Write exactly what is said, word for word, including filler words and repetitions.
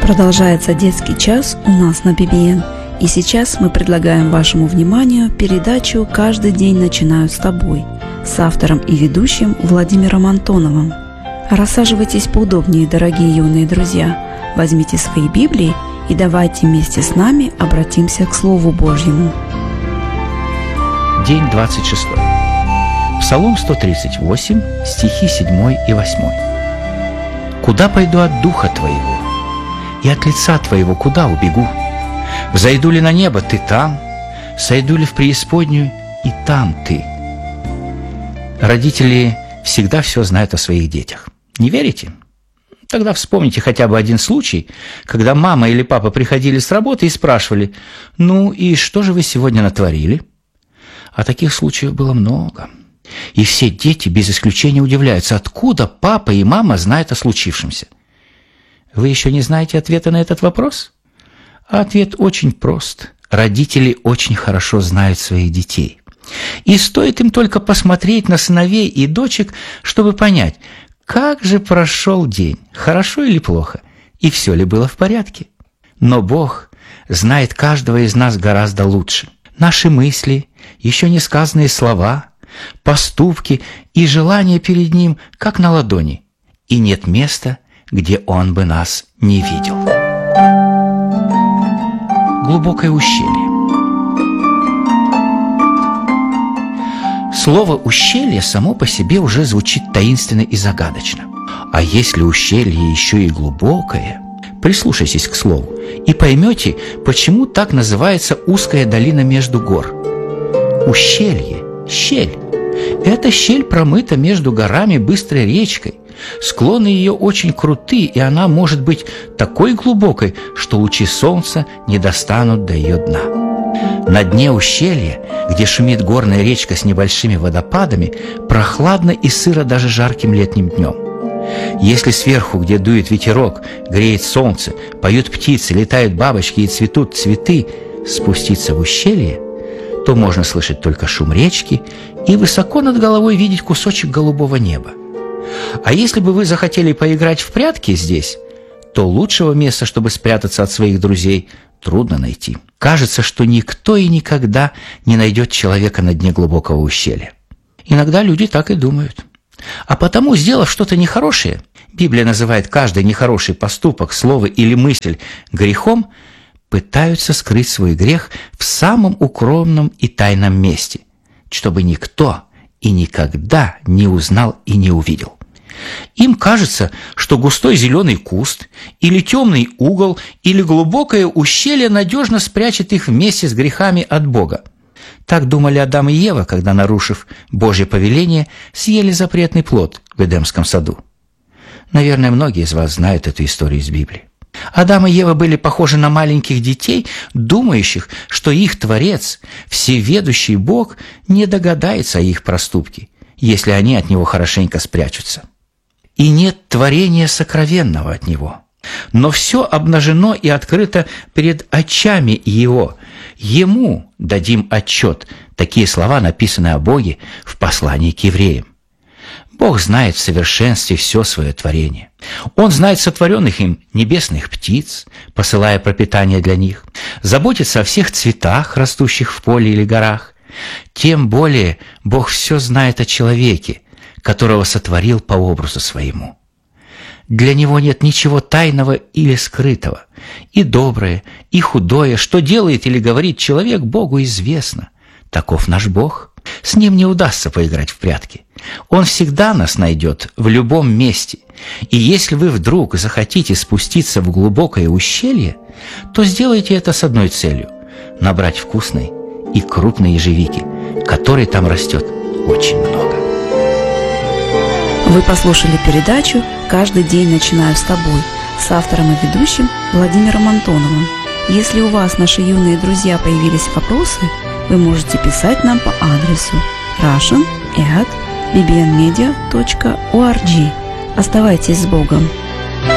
Продолжается детский час у нас на би би эн. И сейчас мы предлагаем вашему вниманию передачу «Каждый день начинаю с тобой» с автором и ведущим Владимиром Антоновым. Рассаживайтесь поудобнее, дорогие юные друзья. Возьмите свои Библии и давайте вместе с нами обратимся к Слову Божьему. День двадцать шестой. Псалом сто тридцать восемь, стихи седьмой и восьмой. «Куда пойду от духа твоего, и от лица твоего куда убегу? Взойду ли на небо, ты там, сойду ли в преисподнюю, и там ты». Родители всегда все знают о своих детях. Не верите? Тогда вспомните хотя бы один случай, когда мама или папа приходили с работы и спрашивали: «Ну и что же вы сегодня натворили?» А таких случаев было много. И все дети без исключения удивляются, откуда папа и мама знают о случившемся. Вы еще не знаете ответа на этот вопрос? А ответ очень прост. Родители очень хорошо знают своих детей. И стоит им только посмотреть на сыновей и дочек, чтобы понять, как же прошел день, хорошо или плохо, и все ли было в порядке. Но Бог знает каждого из нас гораздо лучше. Наши мысли, еще не сказанные слова, поступки и желания перед Ним, как на ладони, и нет места, где Он бы нас не видел. Глубокое ущелье. Слово «ущелье» само по себе уже звучит таинственно и загадочно. А если ущелье еще и глубокое, прислушайтесь к слову и поймете, почему так называется узкая долина между гор. Ущелье, щель. Эта щель промыта между горами быстрой речкой. Склоны ее очень круты, и она может быть такой глубокой, что лучи солнца не достанут до ее дна. На дне ущелья, где шумит горная речка с небольшими водопадами, прохладно и сыро даже жарким летним днем. Если сверху, где дует ветерок, греет солнце, поют птицы, летают бабочки и цветут цветы, спуститься в ущелье, то можно слышать только шум речки и высоко над головой видеть кусочек голубого неба. А если бы вы захотели поиграть в прятки здесь, то лучшего места, чтобы спрятаться от своих друзей, трудно найти. Кажется, что никто и никогда не найдет человека на дне глубокого ущелья. Иногда люди так и думают. А потому, сделав что-то нехорошее, Библия называет каждый нехороший поступок, слово или мысль грехом, пытаются скрыть свой грех в самом укромном и тайном месте, чтобы никто и никогда не узнал и не увидел. Им кажется, что густой зеленый куст, или темный угол, или глубокое ущелье надежно спрячет их вместе с грехами от Бога. Так думали Адам и Ева, когда, нарушив Божье повеление, съели запретный плод в Эдемском саду. Наверное, многие из вас знают эту историю из Библии. Адам и Ева были похожи на маленьких детей, думающих, что их Творец, всеведущий Бог, не догадается о их проступке, если они от Него хорошенько спрячутся. И нет творения сокровенного от Него. Но все обнажено и открыто перед очами Его. Ему дадим отчет. Такие слова написаны о Боге в послании к евреям. Бог знает в совершенстве все свое творение. Он знает сотворенных им небесных птиц, посылая пропитание для них, заботится о всех цветах, растущих в поле или горах. Тем более Бог все знает о человеке, которого сотворил по образу своему. Для Него нет ничего тайного или скрытого. И доброе, и худое, что делает или говорит человек, Богу известно. Таков наш Бог. С Ним не удастся поиграть в прятки. Он всегда нас найдет в любом месте. И если вы вдруг захотите спуститься в глубокое ущелье, то сделайте это с одной целью – набрать вкусной и крупной ежевики, которой там растет очень много. Вы послушали передачу «Каждый день начинаю с тобой» с автором и ведущим Владимиром Антоновым. Если у вас, наши юные друзья, появились вопросы, вы можете писать нам по адресу russian at би би эн медиа точка орг. Оставайтесь с Богом!